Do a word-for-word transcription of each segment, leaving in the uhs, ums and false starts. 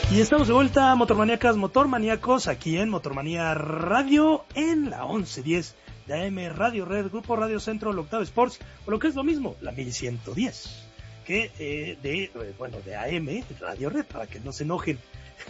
Y estamos de vuelta, motormaníacas, motormaníacos, aquí en Motormanía Radio, en la once diez de A M Radio Red, Grupo Radio Centro, el Octavo Sports, o lo que es lo mismo, la mil ciento diez, que eh, de, eh, bueno, de A M Radio Red, para que no se enojen.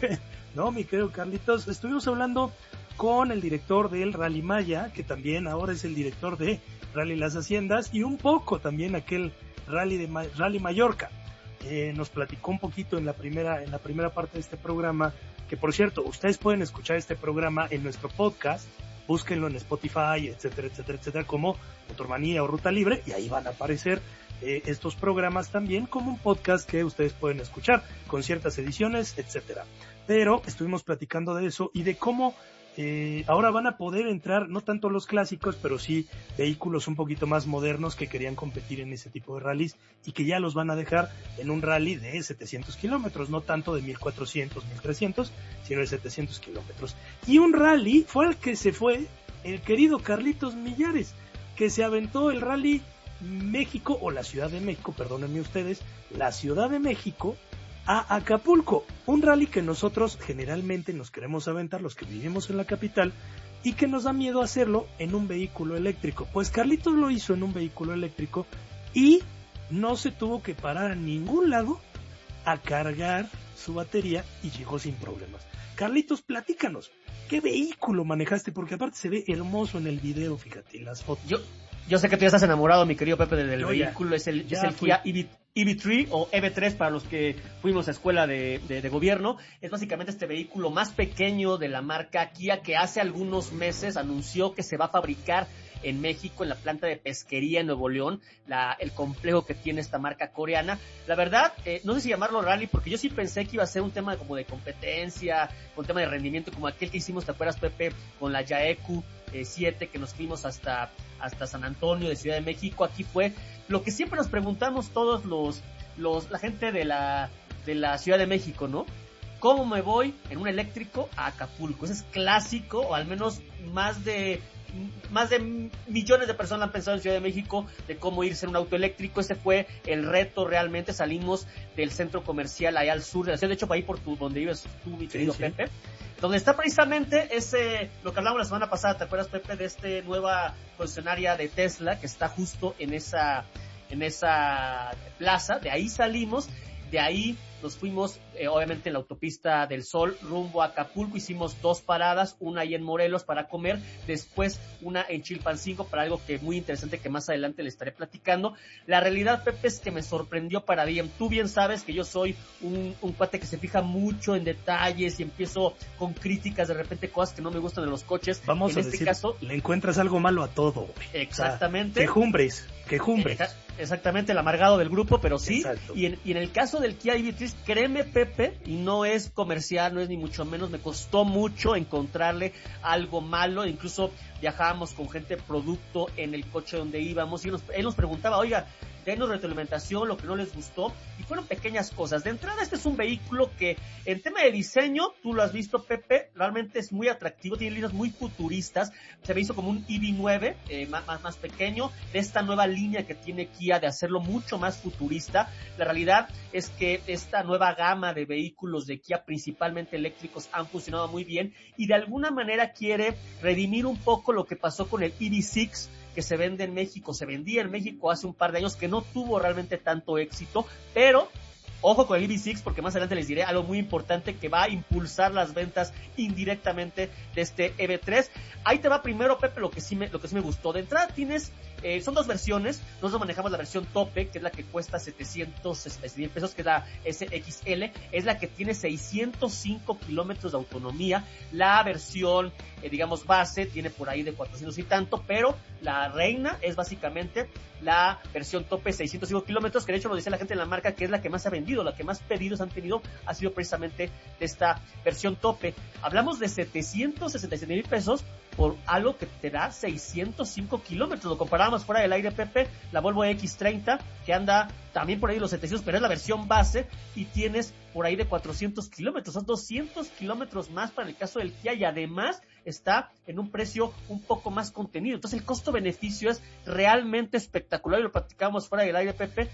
No, mi querido Carlitos, estuvimos hablando con el director del Rally Maya, que también ahora es el director de Rally Las Haciendas, y un poco también aquel Rally de Ma- Rally Mallorca. Eh, nos platicó un poquito en la primera en la primera parte de este programa, que por cierto, ustedes pueden escuchar este programa en nuestro podcast, búsquenlo en Spotify, etcétera, etcétera, etcétera, como Motormanía o Ruta Libre, y ahí van a aparecer eh, estos programas también como un podcast que ustedes pueden escuchar, con ciertas ediciones, etcétera. Pero estuvimos platicando de eso y de cómo Eh, ahora van a poder entrar, no tanto los clásicos, pero sí vehículos un poquito más modernos que querían competir en ese tipo de rallies y que ya los van a dejar en un rally de setecientos kilómetros, no tanto de mil cuatrocientos, mil trescientos, sino de setecientos kilómetros. Y un rally fue el que se fue el querido Carlitos Millares, que se aventó el Rally México, o la Ciudad de México, perdónenme ustedes, la Ciudad de México a Acapulco, un rally que nosotros generalmente nos queremos aventar, los que vivimos en la capital, y que nos da miedo hacerlo en un vehículo eléctrico. Pues Carlitos lo hizo en un vehículo eléctrico y no se tuvo que parar a ningún lado a cargar su batería y llegó sin problemas. Carlitos, platícanos, ¿qué vehículo manejaste? Porque aparte se ve hermoso en el video, fíjate, en las fotos. Yo, yo sé que tú ya estás enamorado, mi querido Pepe, del, del Yo vehículo, ya, es el, ya es el fui. Kia E V, E V tres o E V tres para los que fuimos a escuela de, de, de gobierno. Es básicamente este vehículo más pequeño de la marca Kia, que hace algunos meses anunció que se va a fabricar en México, en la planta de pesquería en Nuevo León, la, el complejo que tiene esta marca coreana. La verdad, eh, no sé si llamarlo rally, porque yo sí pensé que iba a ser un tema como de competencia, un tema de rendimiento, como aquel que hicimos, ¿te acuerdas, Pepe? Con la Yaeku eh, siete, que nos fuimos hasta, hasta San Antonio de Ciudad de México. Aquí fue lo que siempre nos preguntamos todos los, los la gente de la, de la Ciudad de México, ¿no? ¿Cómo me voy en un eléctrico a Acapulco? Ese es clásico, o al menos más de más de millones de personas han pensado en Ciudad de México de cómo irse en un auto eléctrico. Ese fue el reto realmente. Salimos del centro comercial allá al sur de la ciudad, de hecho para ahí por tu, donde vives tú, mi querido sí, sí. Pepe, donde está precisamente ese, lo que hablamos la semana pasada, ¿te acuerdas, Pepe? De este nueva concesionaria de Tesla que está justo en esa, en esa plaza. De ahí salimos, de ahí nos fuimos, eh, obviamente en la autopista del Sol, rumbo a Acapulco. Hicimos dos paradas, una ahí en Morelos para comer, después una en Chilpancingo para algo que muy interesante que más adelante le estaré platicando. La realidad, Pepe, es que me sorprendió para bien. Tú bien sabes que yo soy un, un cuate que se fija mucho en detalles y empiezo con críticas de repente, cosas que no me gustan de los coches. Vamos en a este decir, caso, le encuentras algo malo a todo, güey. Exactamente. O sea, quejumbres, quejumbres. Eh, exactamente, el amargado del grupo, pero sí. Exacto. Y en, y en el caso del Kia E V tres, créeme, Pepe, y no es comercial, no es ni mucho menos, me costó mucho encontrarle algo malo. Incluso viajábamos con gente producto en el coche donde íbamos y nos, él nos preguntaba, oiga, denos retroalimentación, lo que no les gustó, y fueron pequeñas cosas. De entrada, este es un vehículo que en tema de diseño, tú lo has visto, Pepe, realmente es muy atractivo, tiene líneas muy futuristas. Se me hizo como un E V nueve, eh, más, más, más pequeño, de esta nueva línea que tiene Kia de hacerlo mucho más futurista. La realidad es que esta nueva gama de vehículos de Kia, principalmente eléctricos, han funcionado muy bien y de alguna manera quiere redimir un poco lo que pasó con el E V seis, que se vende en México, se vendía en México hace un par de años, que no tuvo realmente tanto éxito, pero ojo con el E V seis, porque más adelante les diré algo muy importante que va a impulsar las ventas indirectamente de este E V tres. Ahí te va primero, Pepe, lo que sí me, lo que sí me gustó. De entrada tienes, eh, son dos versiones. Nosotros manejamos la versión tope, que es la que cuesta setecientos sesenta y mil pesos, que es la S X L, es la que tiene seiscientos cinco kilómetros de autonomía. La versión, eh, digamos, base, tiene por ahí de cuatrocientos y tanto, pero la reina es básicamente la versión tope, seiscientos cinco kilómetros, que de hecho lo dice la gente en la marca, que es la que más se ha vendido, la que más pedidos han tenido, ha sido precisamente de esta versión tope. Hablamos de setecientos sesenta y siete mil pesos por algo que te da seiscientos cinco kilómetros. Lo comparábamos fuera del aire, Pepe, la Volvo X treinta, que anda también por ahí los setecientos, pero es la versión base, y tienes por ahí de cuatrocientos kilómetros, son doscientos kilómetros más para el caso del Kia, y además está en un precio un poco más contenido. Entonces el costo-beneficio es realmente espectacular, y lo platicamos fuera del aire, Pepe.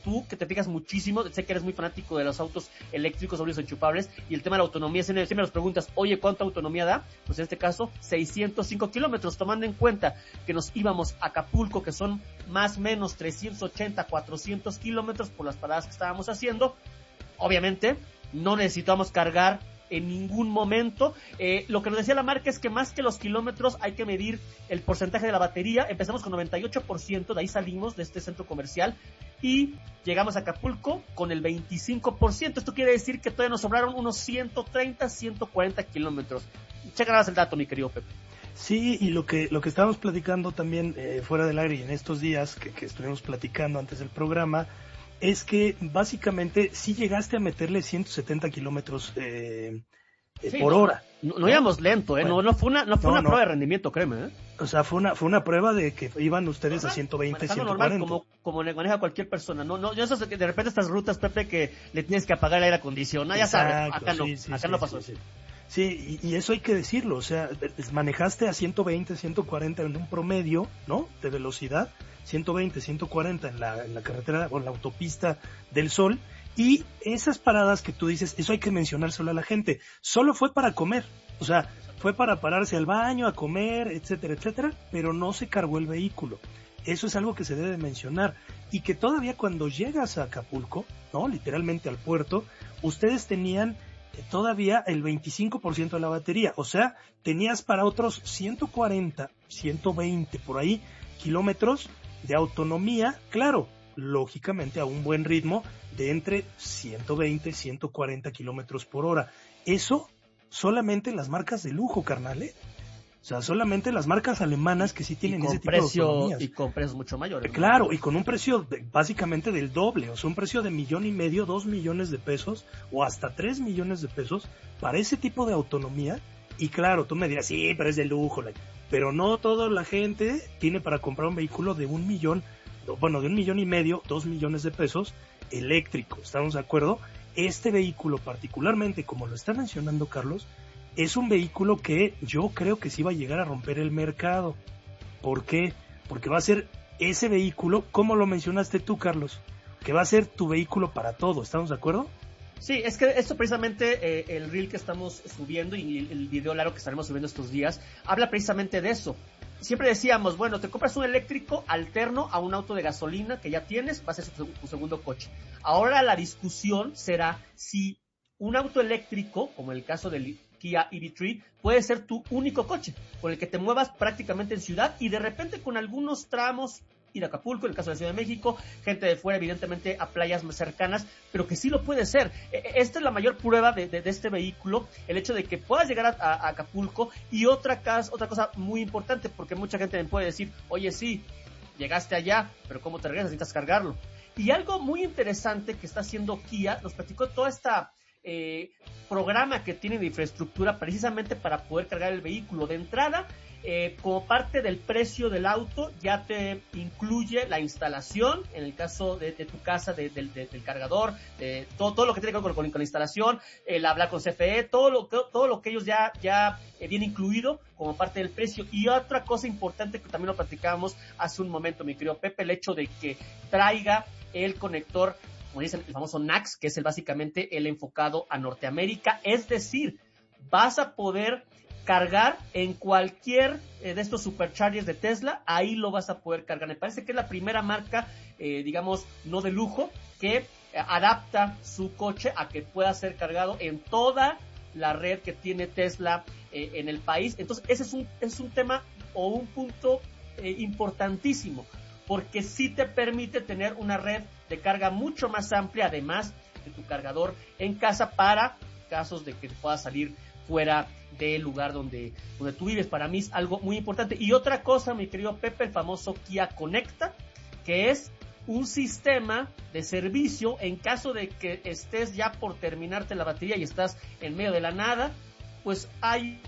tú que te fijas muchísimo, sé que eres muy fanático de los autos eléctricos o los enchufables, y el tema de la autonomía, siempre me los preguntas, oye, ¿cuánta autonomía da? Pues en este caso, seiscientos cinco kilómetros, tomando en cuenta que nos íbamos a Acapulco, que son más o menos trescientos ochenta, cuatrocientos kilómetros por las paradas que estábamos haciendo. Obviamente, no necesitamos cargar en ningún momento. Eh, lo que nos decía la marca es que más que los kilómetros hay que medir el porcentaje de la batería. Empezamos con noventa y ocho por ciento, de ahí salimos de este centro comercial y llegamos a Acapulco con el veinticinco por ciento. Esto quiere decir que todavía nos sobraron unos ciento treinta, ciento cuarenta kilómetros. Checa el dato, mi querido Pepe. Sí, y lo que lo que estábamos platicando también eh, fuera del aire y en estos días que, que estuvimos platicando antes del programa, es que básicamente sí llegaste a meterle ciento setenta kilómetros eh, eh, sí, por no, hora. No, no, no íbamos lento, ¿eh? Bueno, no, no fue una, no fue no, una no. prueba de rendimiento, créeme, ¿eh? O sea, fue una fue una prueba de que iban ustedes normal, a ciento veinte, ciento cuarenta. Normal, como, como le maneja cualquier persona. No, no, yo eso de repente estas rutas, Pepe, que le tienes que apagar el aire acondicionado, ya sabes, acá no, sí, sí, acá sí, no pasó. Sí, sí. Sí, y, y eso hay que decirlo, o sea, manejaste a ciento veinte, ciento cuarenta en un promedio, ¿no? De velocidad, ciento veinte, ciento cuarenta en la, en la carretera o en la autopista del Sol, y esas paradas que tú dices, eso hay que mencionárselo a la gente, solo fue para comer, o sea, fue para pararse al baño, a comer, etcétera, etcétera, pero no se cargó el vehículo. Eso es algo que se debe mencionar, y que todavía cuando llegas a Acapulco, ¿no? Literalmente al puerto, ustedes tenían todavía el veinticinco por ciento de la batería, o sea, tenías para otros ciento cuarenta, ciento veinte por ahí kilómetros de autonomía, claro, lógicamente a un buen ritmo de entre ciento veinte, ciento cuarenta kilómetros por hora. Eso solamente las marcas de lujo, carnal, ¿eh? O sea, solamente las marcas alemanas que sí tienen ese tipo precio, de autonomías. Y con precios mucho mayores. Claro, ¿no? Y con un precio de, básicamente del doble, o sea, un precio de millón y medio, dos millones de pesos, o hasta tres millones de pesos, para ese tipo de autonomía. Y claro, tú me dirás, sí, pero es de lujo. Pero no toda la gente tiene para comprar un vehículo de un millón, bueno, de un millón y medio, dos millones de pesos, eléctrico, ¿estamos de acuerdo? Este vehículo, particularmente, como lo está mencionando Carlos, es un vehículo que yo creo que sí va a llegar a romper el mercado. ¿Por qué? Porque va a ser ese vehículo, como lo mencionaste tú, Carlos, que va a ser tu vehículo para todo. ¿Estamos de acuerdo? Sí, es que esto precisamente, eh, el reel que estamos subiendo y el video largo que estaremos subiendo estos días, habla precisamente de eso. Siempre decíamos, bueno, te compras un eléctrico alterno a un auto de gasolina que ya tienes, va a ser tu, tu segundo coche. Ahora la discusión será si un auto eléctrico, como el caso del Kia E V tres, puede ser tu único coche, con el que te muevas prácticamente en ciudad y de repente con algunos tramos ir a Acapulco, en el caso de la Ciudad de México, gente de fuera evidentemente a playas más cercanas, pero que sí lo puede ser. Esta es la mayor prueba de, de, de este vehículo, el hecho de que puedas llegar a, a, a Acapulco. Y otra, casa, otra cosa muy importante, porque mucha gente me puede decir, oye, sí, llegaste allá, pero ¿cómo te regresas? Necesitas cargarlo. Y algo muy interesante que está haciendo Kia, nos platicó toda esta eh, programa que tiene de infraestructura precisamente para poder cargar el vehículo. De entrada, Eh, como parte del precio del auto, ya te incluye la instalación, en el caso de, de tu casa, de, de, de, del cargador, de todo, todo lo que tiene que ver con, con, con la instalación, el hablar con C F E, todo lo, todo lo que ellos ya, ya eh, viene incluido como parte del precio. Y otra cosa importante que también lo platicábamos hace un momento, mi querido Pepe, el hecho de que traiga el conector, como dicen, el famoso N A C S, que es el, básicamente el enfocado a Norteamérica, es decir, vas a poder cargar en cualquier eh, de estos superchargers de Tesla, ahí lo vas a poder cargar. Me parece que es la primera marca, eh, digamos, no de lujo, que eh, adapta su coche a que pueda ser cargado en toda la red que tiene Tesla eh, en el país. Entonces, ese es un, es un tema o un punto eh, importantísimo, porque sí te permite tener una red de carga mucho más amplia, además de tu cargador en casa, para casos de que puedas salir fuera del lugar donde, donde tú vives. Para mí es algo muy importante. Y otra cosa, mi querido Pepe, el famoso Kia Conecta, que es un sistema de servicio en caso de que estés ya por terminarte la batería y estás en medio de la nada, pues hay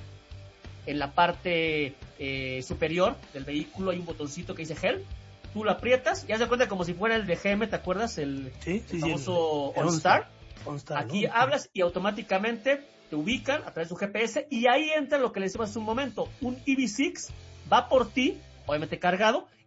en la parte eh, superior del vehículo hay un botoncito que dice Help. Tú lo aprietas y haz de cuenta como si fuera el de G M, ¿te acuerdas? El, sí, sí, el famoso sí, el OnStar. OnStar. Aquí ¿no? hablas y automáticamente te ubican a través de su G P S y ahí entra lo que le decimos hace un momento, un E V seis va por ti, obviamente cargado,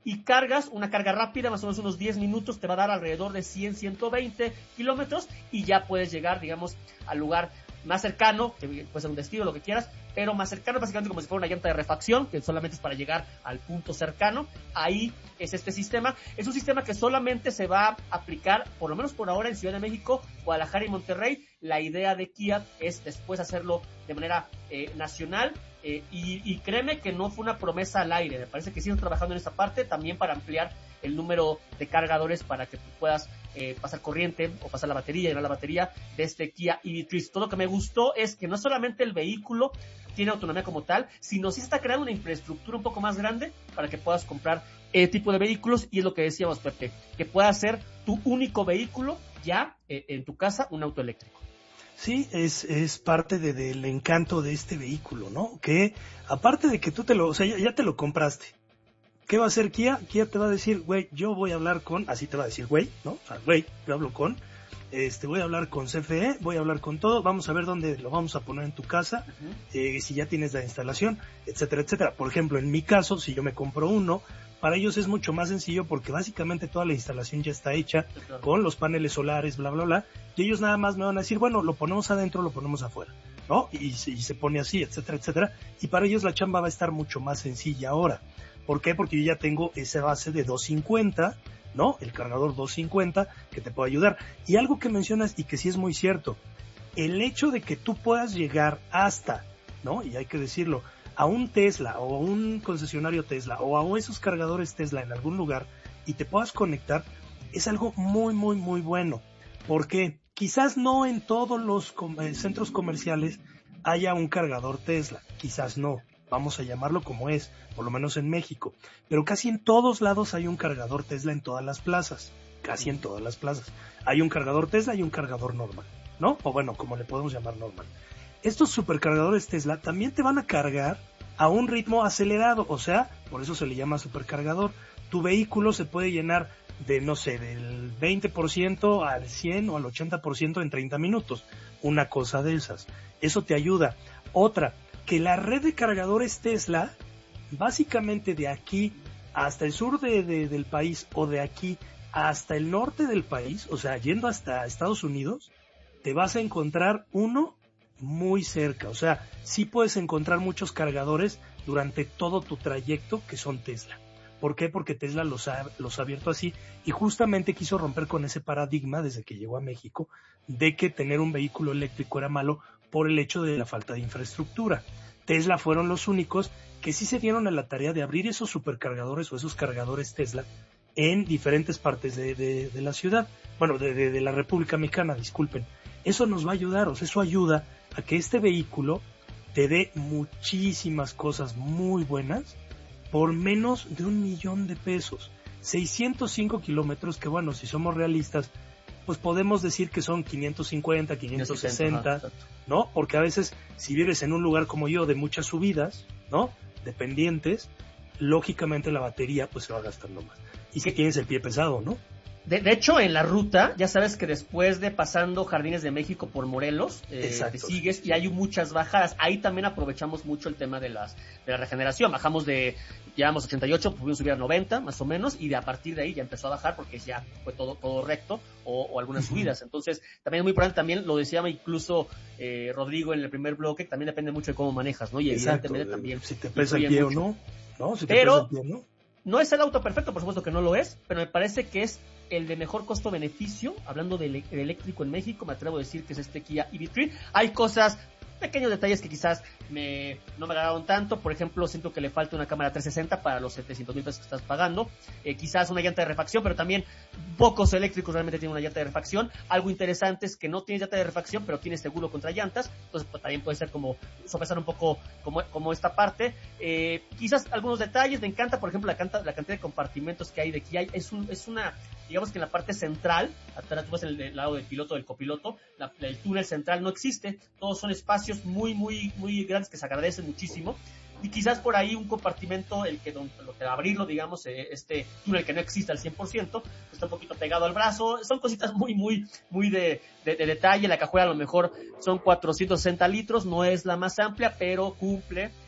y cargas una carga rápida, más o menos unos diez minutos, te va a dar alrededor de cien, ciento veinte kilómetros y ya puedes llegar, digamos, al lugar más cercano, que puede ser un destino, lo que quieras, pero más cercano, básicamente como si fuera una llanta de refacción, que solamente es para llegar al punto cercano. Ahí es este sistema. Es un sistema que solamente se va a aplicar, por lo menos por ahora, en Ciudad de México, Guadalajara y Monterrey. La idea de Kia es después hacerlo de manera eh, nacional, eh, y, y créeme que no fue una promesa al aire. Me parece que siguen trabajando en esta parte, también para ampliar el número de cargadores para que tú puedas eh, pasar corriente o pasar la batería, llenar la batería de este Kia E V tres. Todo lo que me gustó es que no solamente el vehículo tiene autonomía como tal, sino sí se está creando una infraestructura un poco más grande para que puedas comprar el tipo de vehículos, y es lo que decíamos, Pepe, que pueda ser tu único vehículo ya eh, en tu casa, un auto eléctrico. Sí, es, es parte de, del encanto de este vehículo, ¿no? Que aparte de que tú te lo, o sea, ya, ya te lo compraste. ¿Qué va a hacer Kia? Kia te va a decir, güey, yo voy a hablar con, así te va a decir, güey, ¿no? O sea, güey, yo hablo con, este, voy a hablar con C F E, voy a hablar con todo, vamos a ver dónde lo vamos a poner en tu casa, uh-huh. eh, si ya tienes la instalación, etcétera, etcétera. Por ejemplo, en mi caso, si yo me compro uno, para ellos es mucho más sencillo porque básicamente toda la instalación ya está hecha, sí, claro, con los paneles solares, bla, bla, bla, y ellos nada más me van a decir, bueno, lo ponemos adentro, lo ponemos afuera, ¿no? Y, y se pone así, etcétera, etcétera, y para ellos la chamba va a estar mucho más sencilla ahora. ¿Por qué? Porque yo ya tengo esa base de doscientos cincuenta, ¿no? El cargador doscientos cincuenta que te puede ayudar. Y algo que mencionas y que sí es muy cierto, el hecho de que tú puedas llegar hasta, ¿no? Y hay que decirlo, a un Tesla o a un concesionario Tesla o a esos cargadores Tesla en algún lugar y te puedas conectar, es algo muy, muy, muy bueno. Porque quizás no en todos los com- centros comerciales haya un cargador Tesla, quizás no. Vamos a llamarlo como es, por lo menos en México. Pero casi en todos lados hay un cargador Tesla en todas las plazas. Casi en todas las plazas. Hay un cargador Tesla y un cargador normal, ¿no? O bueno, como le podemos llamar normal. Estos supercargadores Tesla también te van a cargar a un ritmo acelerado. O sea, por eso se le llama supercargador. Tu vehículo se puede llenar de, no sé, del veinte por ciento al cien o al ochenta por ciento en treinta minutos. Una cosa de esas. Eso te ayuda. Otra, que la red de cargadores Tesla, básicamente de aquí hasta el sur de, de, del país o de aquí hasta el norte del país, o sea, yendo hasta Estados Unidos, te vas a encontrar uno muy cerca. O sea, sí puedes encontrar muchos cargadores durante todo tu trayecto que son Tesla. ¿Por qué? Porque Tesla los ha, los ha abierto así y justamente quiso romper con ese paradigma desde que llegó a México de que tener un vehículo eléctrico era malo por el hecho de la falta de infraestructura. Tesla fueron los únicos que sí se dieron a la tarea de abrir esos supercargadores o esos cargadores Tesla en diferentes partes de, de, de la ciudad, bueno, de, de, de la República Mexicana, disculpen. Eso nos va a ayudar, o sea, eso ayuda a que este vehículo te dé muchísimas cosas muy buenas por menos de un millón de pesos. seiscientos cinco kilómetros, que bueno, si somos realistas, pues podemos decir que son quinientos cincuenta, quinientos sesenta, ajá, ¿no? Porque a veces, si vives en un lugar como yo de muchas subidas, ¿no? De pendientes, lógicamente la batería pues se va gastando más. Y que tienes el pie pesado, ¿no? De, de hecho, en la ruta, ya sabes que después de pasando Jardines de México por Morelos, eh, te sigues y hay muchas bajadas. Ahí también aprovechamos mucho el tema de las de la regeneración. Bajamos de, llevamos ochenta y ocho, pudimos subir a noventa, más o menos, y de a partir de ahí ya empezó a bajar porque ya fue todo todo recto o, o algunas subidas. Entonces, también es muy importante, también lo decía incluso eh, Rodrigo en el primer bloque, también depende mucho de cómo manejas, ¿no? Y exacto, evidentemente también si te pesa el pie mucho. o no, ¿no? Si te pero pesa el pie, ¿no? No es el auto perfecto, por supuesto que no lo es, pero me parece que es el de mejor costo-beneficio. Hablando de, ele- de eléctrico en México, me atrevo a decir que es este Kia E V tres. Hay cosas, pequeños detalles que quizás me, no me agradaron tanto. Por ejemplo, siento que le falta una cámara trescientos sesenta para los setecientos mil pesos que estás pagando. Eh, quizás una llanta de refacción, pero también pocos eléctricos realmente tienen una llanta de refacción. Algo interesante es que no tienes llanta de refacción, pero tienes seguro contra llantas. Entonces, pues, también puede ser como sopesar un poco como, como esta parte. Eh, quizás algunos detalles. Me encanta, por ejemplo, la, canta, la cantidad de compartimentos que hay de Kia. Es, un, es una, digamos que en la parte central, atrás tú ves el, el lado del piloto, del copiloto, la, el túnel central no existe. Todos son espacios muy, muy, muy grandes que se agradecen muchísimo. Y quizás por ahí un compartimento, el que, lo que abrirlo, digamos, este túnel que no existe al cien por ciento, está un poquito pegado al brazo. Son cositas muy, muy, muy de, de, de detalle. La cajuela a lo mejor son cuatrocientos sesenta litros, no es la más amplia, pero cumple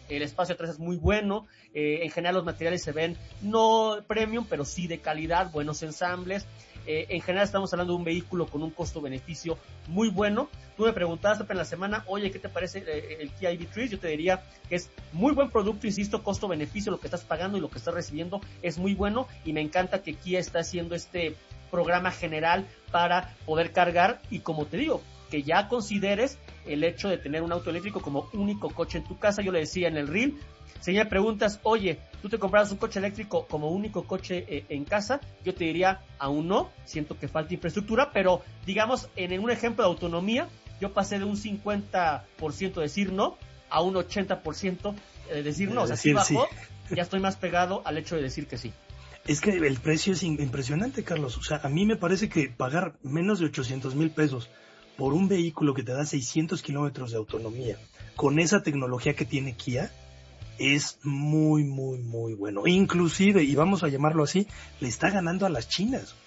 el espacio atrás es muy bueno, eh, en general los materiales se ven no premium, pero sí de calidad, buenos ensambles. Eh, en general estamos hablando de un vehículo con un costo-beneficio muy bueno. Tú me preguntaste en la semana, oye, ¿qué te parece eh, el Kia E V tres? Yo te diría que es muy buen producto, insisto, costo-beneficio, lo que estás pagando y lo que estás recibiendo es muy bueno, y me encanta que Kia está haciendo este programa general para poder cargar, y como te digo, que ya consideres el hecho de tener un auto eléctrico como único coche en tu casa. Yo le decía en el reel, si me preguntas, oye, ¿tú te comprarás un coche eléctrico como único coche eh, en casa? Yo te diría, aún no, siento que falta infraestructura, pero digamos, en un ejemplo de autonomía, yo pasé de un cincuenta por ciento decir no a un ochenta por ciento de decir no, o sea, si bajó, sí. Ya estoy más pegado al hecho de decir que sí. Es que el precio es impresionante, Carlos. O sea, a mí me parece que pagar menos de ochocientos mil pesos por un vehículo que te da seiscientos kilómetros de autonomía, con esa tecnología que tiene Kia, es muy, muy, muy bueno. Inclusive, y vamos a llamarlo así, le está ganando a las chinas.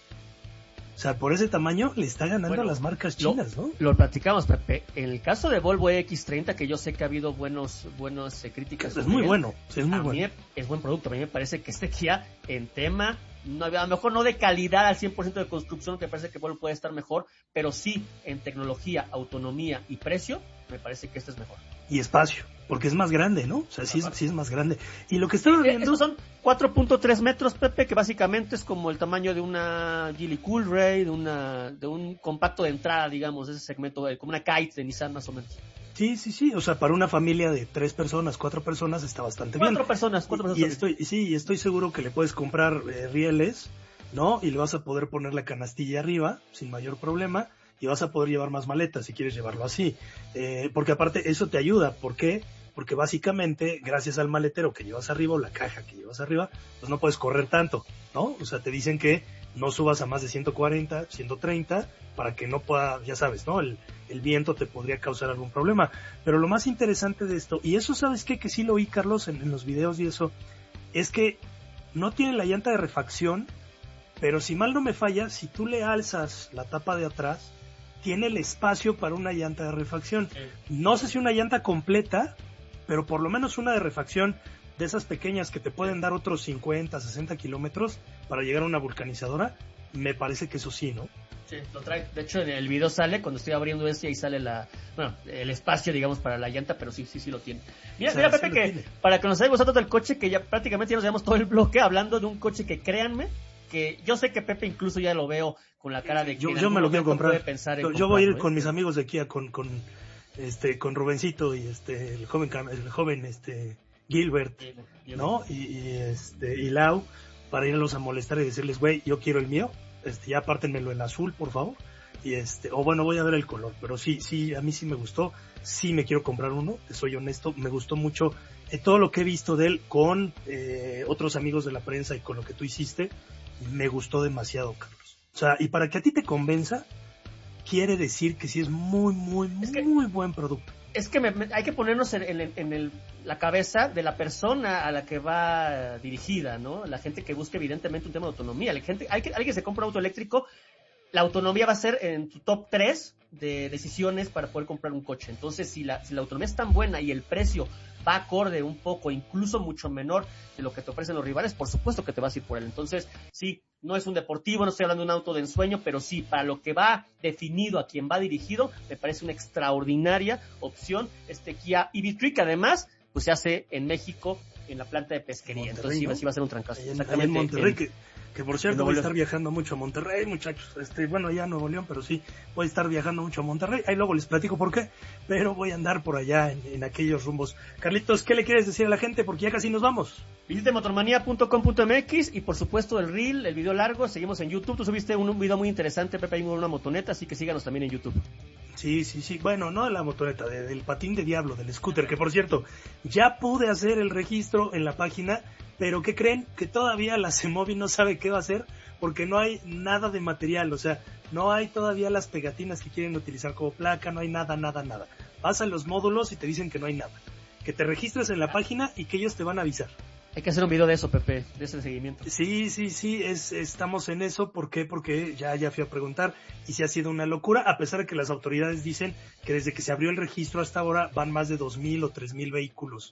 O sea, por ese tamaño le está ganando bueno, a las marcas chinas, lo, ¿no? Lo platicamos, Pepe. En el caso de Volvo X treinta, que yo sé que ha habido buenos, buenos eh, críticas. Es muy él, bueno, sí, es muy a bueno. Mí es buen producto. A mí me parece que este Kia, en tema, no, a lo mejor no de calidad al cien por ciento de construcción, que me parece que Volvo puede estar mejor, pero sí en tecnología, autonomía y precio, me parece que este es mejor. Y espacio, porque es más grande, ¿no? O sea, sí es, sí es más grande. Y lo que estaba viendo... Estos son cuatro punto tres metros, Pepe, que básicamente es como el tamaño de una Geely Coolray, de una de un compacto de entrada, digamos, de ese segmento, como una Kite de Nissan más o menos. Sí, sí, sí, o sea, para una familia de tres personas, cuatro personas está bastante cuatro bien. Cuatro personas, cuatro y, personas. Y estoy, sí, y estoy seguro que le puedes comprar eh, rieles, ¿no? Y le vas a poder poner la canastilla arriba, sin mayor problema, y vas a poder llevar más maletas si quieres llevarlo así. Eh, porque aparte eso te ayuda, ¿por qué? Porque básicamente, gracias al maletero que llevas arriba, o la caja que llevas arriba, pues no puedes correr tanto, ¿no? O sea, te dicen que no subas a más de ciento cuarenta, ciento treinta, para que no pueda, ya sabes, ¿no? El, el viento te podría causar algún problema. Pero lo más interesante de esto, y eso sabes qué, que sí lo oí, Carlos, en, en los videos y eso, es que no tiene la llanta de refacción, pero si mal no me falla, si tú le alzas la tapa de atrás, tiene el espacio para una llanta de refacción. No sé si una llanta completa, pero por lo menos una de refacción de esas pequeñas que te pueden dar otros cincuenta, sesenta kilómetros para llegar a una vulcanizadora. Me parece que eso sí, ¿no? Sí, lo trae. De hecho, en el video sale, cuando estoy abriendo este, ahí sale la, bueno, el espacio, digamos, para la llanta, pero sí, sí, sí lo tiene. Mira, o sea, mira, Pepe, sí que tiene. Para que nos haya gustado el coche, que ya prácticamente ya nos llevamos todo el bloque hablando de un coche que, créanme, que yo sé que Pepe incluso ya lo veo con la cara de que yo, yo me lo quiero comprar. Pensar yo, yo voy a ir con mis amigos de Kia, con, con este, con Rubencito y este, el joven, el joven, este, Gilbert, Gilbert. ¿no? Y, y este, y Lau, para irlos a molestar y decirles, güey, yo quiero el mío, este, ya apártenmelo en azul, por favor. Y este, o bueno, voy a ver el color, pero sí, sí, a mí sí me gustó, sí me quiero comprar uno, soy honesto, me gustó mucho eh, todo lo que he visto de él con eh, otros amigos de la prensa y con lo que tú hiciste, me gustó demasiado, Carlos. O sea, y para que a ti te convenza, quiere decir que sí es muy, muy, es que, muy buen producto. Es que me, me, hay que ponernos en, en, en el, la cabeza de la persona a la que va dirigida, ¿no? La gente que busca evidentemente un tema de autonomía. La gente, hay que, alguien que se compra un auto eléctrico, la autonomía va a ser en tu top tres de decisiones para poder comprar un coche. Entonces, si la, si la autonomía es tan buena y el precio va acorde un poco, incluso mucho menor de lo que te ofrecen los rivales, por supuesto que te vas a ir por él. Entonces, sí, no es un deportivo, no estoy hablando de un auto de ensueño, pero sí, para lo que va definido, a quien va dirigido, me parece una extraordinaria opción este Kia E V tres, que además, pues se hace en México, en la planta de pesquería. Monterrey, entonces, ¿no? Sí, sí va a ser un trancazo. Ahí en, ahí en Monterrey, en, que, que por cierto voy a estar viajando mucho a Monterrey, muchachos. Este, bueno, ya a Nuevo León, pero sí, voy a estar viajando mucho a Monterrey. Ahí luego les platico por qué, pero voy a andar por allá en, en aquellos rumbos. Carlitos, ¿qué le quieres decir a la gente? Porque ya casi nos vamos. Visite motormanía punto com punto m x y por supuesto el reel, el video largo. Seguimos en YouTube. Tú subiste un, un video muy interesante, Pepe, ahí con una motoneta, así que síganos también en YouTube. Sí, sí, sí. Bueno, no de la motoneta, de, del patín de diablo, del scooter, que por cierto, ya pude hacer el registro en la página, pero ¿qué creen? Que todavía la Semovi no sabe qué va a hacer porque no hay nada de material, o sea, no hay todavía las pegatinas que quieren utilizar como placa, no hay nada, nada, nada. Vas a los módulos y te dicen que no hay nada. Que te registres en la página y que ellos te van a avisar. Hay que hacer un video de eso, Pepe, de ese seguimiento. Sí, sí, sí, es, estamos en eso. ¿Por qué? Porque ya, ya fui a preguntar y sí ha sido una locura, a pesar de que las autoridades dicen que desde que se abrió el registro hasta ahora van más de dos mil o tres mil vehículos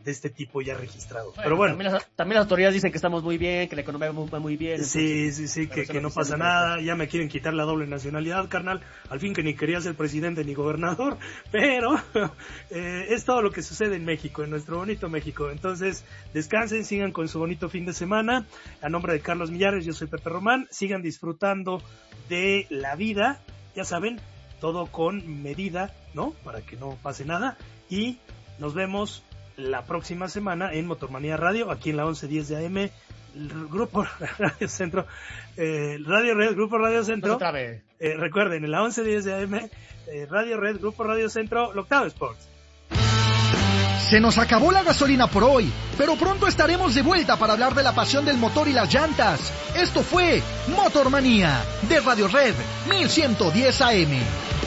de este tipo ya registrados. Bueno, pero bueno. También las, también las autoridades dicen que estamos muy bien, que la economía va muy bien. Entonces, sí, sí, sí, que, que no pasa nada. Ya me quieren quitar la doble nacionalidad, carnal. Al fin que ni quería ser presidente ni gobernador. Pero eh, es todo lo que sucede en México, en nuestro bonito México. Entonces, descansen, sigan con su bonito fin de semana. A nombre de Carlos Millares, yo soy Pepe Román. Sigan disfrutando de la vida. Ya saben, todo con medida, ¿no? Para que no pase nada. Y nos vemos la próxima semana en Motormanía Radio, aquí en la once diez de A M, el Grupo Radio Centro, eh, Radio Red, Grupo Radio Centro. Otra vez. Eh, recuerden, en la once diez de A M, eh, Radio Red, Grupo Radio Centro, Octavo Sports. Se nos acabó la gasolina por hoy, pero pronto estaremos de vuelta para hablar de la pasión del motor y las llantas. Esto fue Motormanía, de Radio Red, mil ciento diez A M.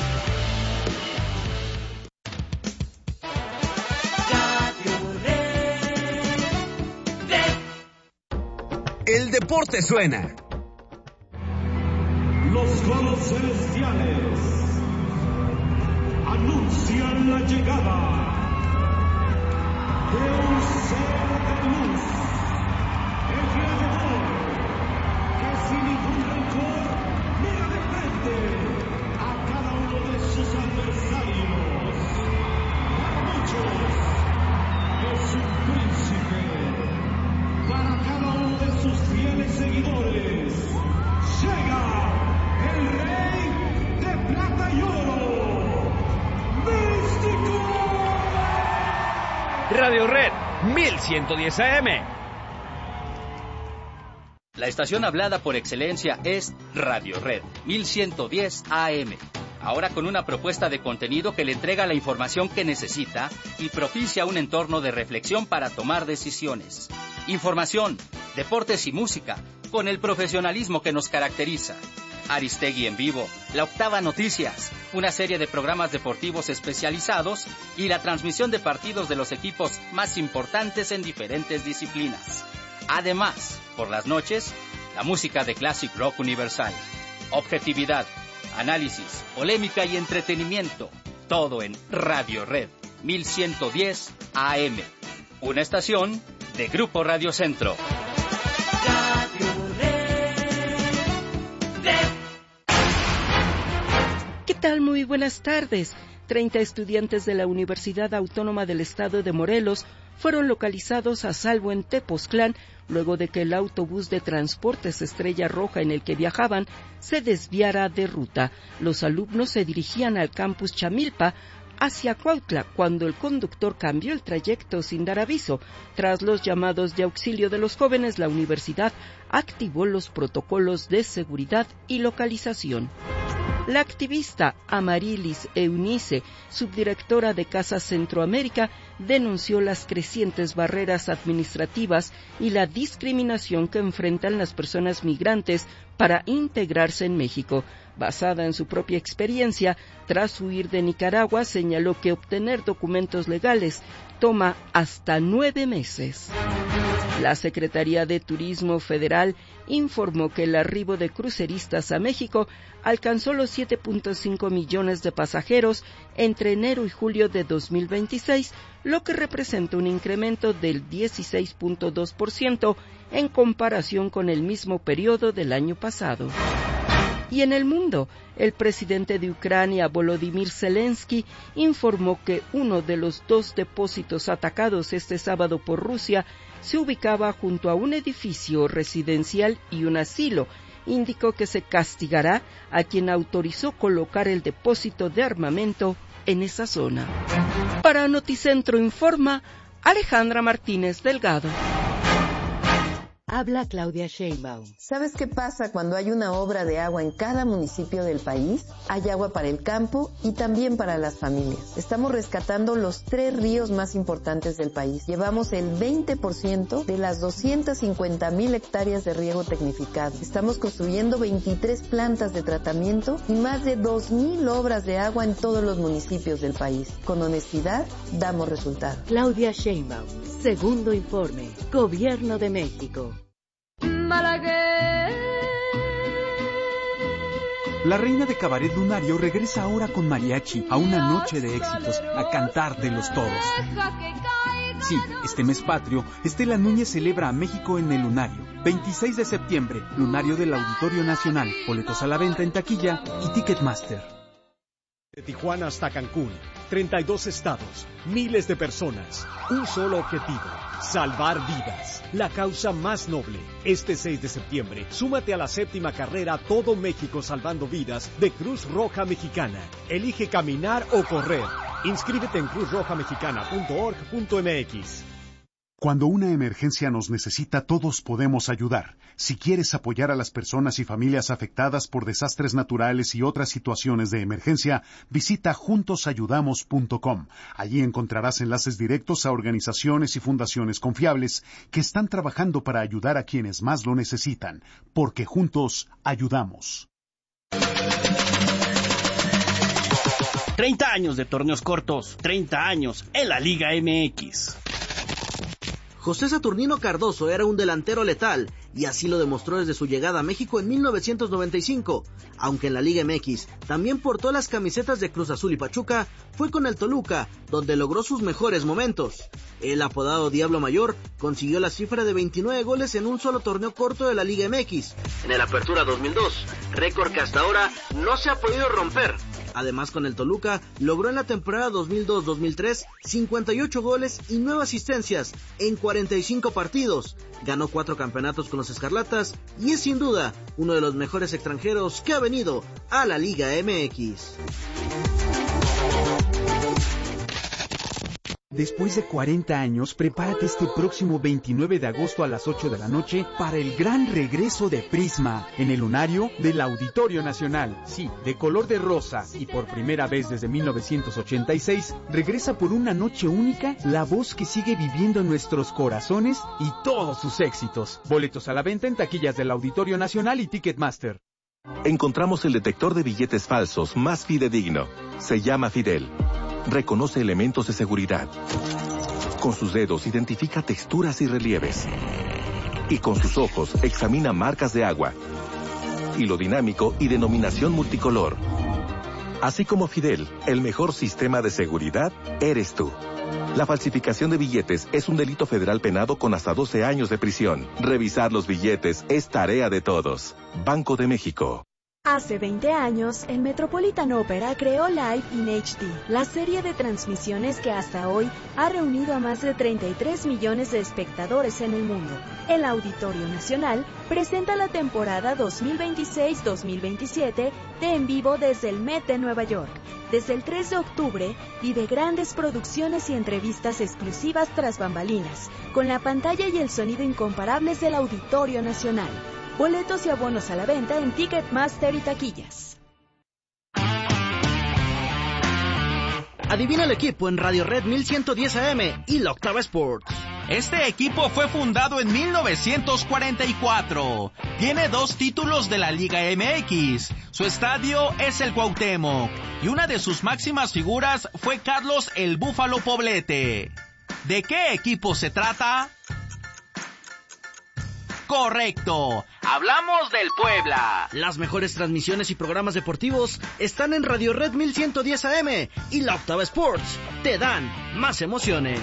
El deporte suena. Los coros celestiales anuncian la llegada de un ser de luz, el gladiador, que sin ningún rencor mira de frente a cada uno de sus adversarios. Para muchos es un príncipe, para cada uno de sus fieles seguidores llega el rey de plata y oro, Místico. Radio Red, mil ciento diez A M. La estación hablada por excelencia es Radio Red, mil ciento diez A M. Ahora con una propuesta de contenido que le entrega la información que necesita y propicia un entorno de reflexión para tomar decisiones. Información, deportes y música, con el profesionalismo que nos caracteriza. Aristegui en vivo, La Octava Noticias, una serie de programas deportivos especializados y la transmisión de partidos de los equipos más importantes en diferentes disciplinas. Además, por las noches, la música de Classic Rock Universal. Objetividad, análisis, polémica y entretenimiento. Todo en Radio Red, mil ciento diez A M. Una estación de Grupo Radio Centro. ¿Qué tal? Muy buenas tardes. treinta estudiantes de la Universidad Autónoma del Estado de Morelos fueron localizados a salvo en Tepoztlán luego de que el autobús de transportes Estrella Roja en el que viajaban se desviara de ruta. Los alumnos se dirigían al campus Chamilpa hacia Cuautla cuando el conductor cambió el trayecto sin dar aviso. Tras los llamados de auxilio de los jóvenes, la universidad activó los protocolos de seguridad y localización. La activista Amarilis Eunice, subdirectora de Casa Centroamérica, denunció las crecientes barreras administrativas y la discriminación que enfrentan las personas migrantes para integrarse en México. Basada en su propia experiencia, tras huir de Nicaragua, señaló que obtener documentos legales toma hasta nueve meses. La Secretaría de Turismo Federal informó que el arribo de cruceristas a México alcanzó los siete punto cinco millones de pasajeros entre enero y julio de dos mil veintiséis, lo que representa un incremento del dieciséis punto dos por ciento en comparación con el mismo periodo del año pasado. Y en el mundo, el presidente de Ucrania, Volodymyr Zelensky, informó que uno de los dos depósitos atacados este sábado por Rusia se ubicaba junto a un edificio residencial y un asilo. Indicó que se castigará a quien autorizó colocar el depósito de armamento en esa zona. Para Noticentro Informa, Alejandra Martínez Delgado. Habla Claudia Sheinbaum. ¿Sabes qué pasa cuando hay una obra de agua en cada municipio del país? Hay agua para el campo y también para las familias. Estamos rescatando los tres ríos más importantes del país. Llevamos el veinte por ciento de las doscientas cincuenta mil hectáreas de riego tecnificado. Estamos construyendo veintitrés plantas de tratamiento y más de dos mil obras de agua en todos los municipios del país. Con honestidad, damos resultados. Claudia Sheinbaum, segundo informe, Gobierno de México. La reina de cabaret lunario regresa ahora con mariachi a una noche de éxitos, a cantar de los todos. Sí, este mes patrio, Estela Núñez celebra a México en el Lunario. veintiséis de septiembre, Lunario del Auditorio Nacional. Boletos a la venta en taquilla y Ticketmaster. De Tijuana hasta Cancún, treinta y dos estados, miles de personas, un solo objetivo, salvar vidas, la causa más noble. Este seis de septiembre, súmate a la séptima carrera Todo México Salvando Vidas de Cruz Roja Mexicana. Elige caminar o correr. Inscríbete en cruz roja mexicana punto org punto m x. Cuando una emergencia nos necesita, todos podemos ayudar. Si quieres apoyar a las personas y familias afectadas por desastres naturales y otras situaciones de emergencia, visita juntos ayudamos punto com. Allí encontrarás enlaces directos a organizaciones y fundaciones confiables que están trabajando para ayudar a quienes más lo necesitan, porque juntos ayudamos. treinta años de torneos cortos, treinta años en la Liga M X. José Saturnino Cardoso era un delantero letal, y así lo demostró desde su llegada a México en mil novecientos noventa y cinco. Aunque en la Liga M X también portó las camisetas de Cruz Azul y Pachuca, fue con el Toluca donde logró sus mejores momentos. El apodado Diablo Mayor consiguió la cifra de veintinueve goles en un solo torneo corto de la Liga M X, en el Apertura dos mil dos, récord que hasta ahora no se ha podido romper. Además, con el Toluca, logró en la temporada dos mil dos dos mil tres cincuenta y ocho goles y nueve asistencias en cuarenta y cinco partidos. Ganó cuatro campeonatos con los Escarlatas y es sin duda uno de los mejores extranjeros que ha venido a la Liga M X. Después de cuarenta años, prepárate este próximo veintinueve de agosto a las ocho de la noche para el gran regreso de Prisma en el Lunario del Auditorio Nacional. Sí, de color de rosa, y por primera vez desde mil novecientos ochenta y seis, regresa por una noche única la voz que sigue viviendo en nuestros corazones y todos sus éxitos. Boletos a la venta en taquillas del Auditorio Nacional y Ticketmaster. Encontramos el detector de billetes falsos más fidedigno. Se llama Fidel. Reconoce elementos de seguridad. Con sus dedos identifica texturas y relieves. Y con sus ojos examina marcas de agua. Hilo dinámico y denominación multicolor. Así como Fidel, el mejor sistema de seguridad eres tú. La falsificación de billetes es un delito federal penado con hasta doce años de prisión. Revisar los billetes es tarea de todos. Banco de México. Hace veinte años, el Metropolitan Opera creó Live in H D, la serie de transmisiones que hasta hoy ha reunido a más de treinta y tres millones de espectadores en el mundo. El Auditorio Nacional presenta la temporada dos mil veintiséis dos mil veintisiete de En Vivo desde el Met de Nueva York. Desde el tres de octubre, vive grandes producciones y entrevistas exclusivas tras bambalinas, con la pantalla y el sonido incomparables del Auditorio Nacional. Boletos y abonos a la venta en Ticketmaster y taquillas. Adivina el equipo en Radio Red mil ciento diez A M y la Octava Sports. Este equipo fue fundado en mil novecientos cuarenta y cuatro. Tiene dos títulos de la Liga M X. Su estadio es el Cuauhtémoc y una de sus máximas figuras fue Carlos el Búfalo Poblete. ¿De qué equipo se trata? Correcto, hablamos del Puebla. Las mejores transmisiones y programas deportivos están en Radio Red mil ciento diez A M y la Octava Sports. Te dan más emociones.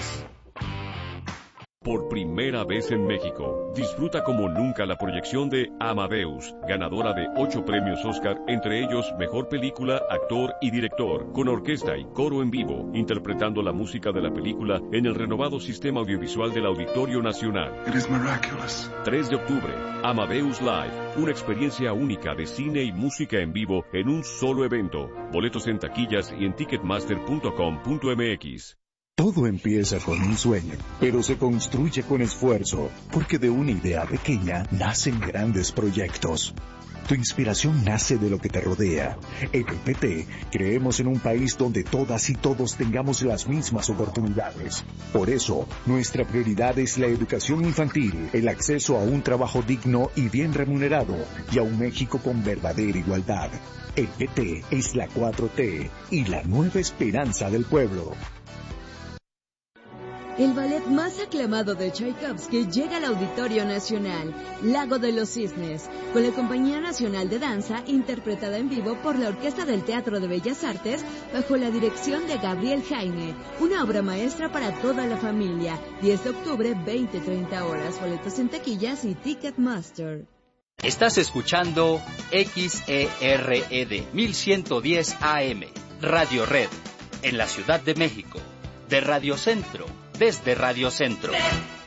Por primera vez en México, disfruta como nunca la proyección de Amadeus, ganadora de ocho premios Oscar, entre ellos Mejor Película, Actor y Director, con orquesta y coro en vivo, interpretando la música de la película en el renovado sistema audiovisual del Auditorio Nacional. It is miraculous. tres de octubre, Amadeus Live, una experiencia única de cine y música en vivo en un solo evento. Boletos en taquillas y en ticketmaster punto com punto m x. Todo empieza con un sueño, pero se construye con esfuerzo, porque de una idea pequeña nacen grandes proyectos. Tu inspiración nace de lo que te rodea. En el P T creemos en un país donde todas y todos tengamos las mismas oportunidades. Por eso, nuestra prioridad es la educación infantil, el acceso a un trabajo digno y bien remunerado, y a un México con verdadera igualdad. El P T es la cuatro T y la nueva esperanza del pueblo. El ballet más aclamado de Tchaikovsky llega al Auditorio Nacional, Lago de los Cisnes, con la Compañía Nacional de Danza, interpretada en vivo por la Orquesta del Teatro de Bellas Artes, bajo la dirección de Gabriel Jaime. Una obra maestra para toda la familia. diez de octubre, veinte treinta horas. Boletos en taquillas y Ticketmaster. Estás escuchando X E R E D mil ciento diez A M, Radio Red, en la Ciudad de México, de Radio Centro. Desde Radio Centro.